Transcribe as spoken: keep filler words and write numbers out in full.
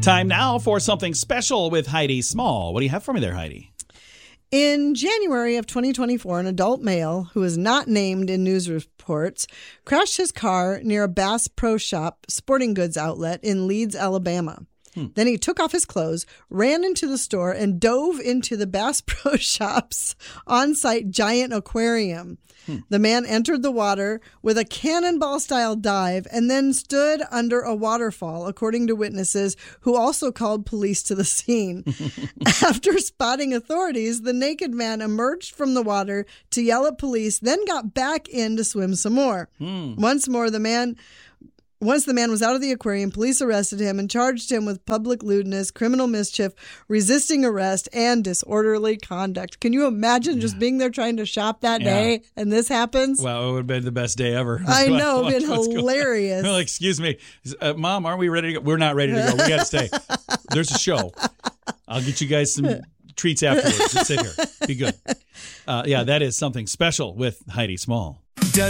Time now for something special with Heidi Small. What do you have for me there, Heidi? In January of twenty twenty-four, an adult male who is not named in news reports crashed his car near a Bass Pro Shop sporting goods outlet in Leeds, Alabama. Hmm. Then he took off his clothes, ran into the store, and dove into the Bass Pro Shop's on-site giant aquarium. Hmm. The man entered the water with a cannonball-style dive and then stood under a waterfall, according to witnesses who also called police to the scene. After spotting authorities, the naked man emerged from the water to yell at police, then got back in to swim some more. Hmm. Once more, the man... Once the man was out of the aquarium, police arrested him and charged him with public lewdness, criminal mischief, resisting arrest, and disorderly conduct. Can you imagine just being there trying to shop that Yeah. day and this happens? Well, it would have been the best day ever. I know, Watch it'd been what's going on. hilarious. Well, excuse me. Uh, Mom, aren't we ready to go? We're not ready to go. We got to stay. There's a show. I'll get you guys some treats afterwards. Just sit here. Be good. Uh, yeah, that is something special with Heidi Small.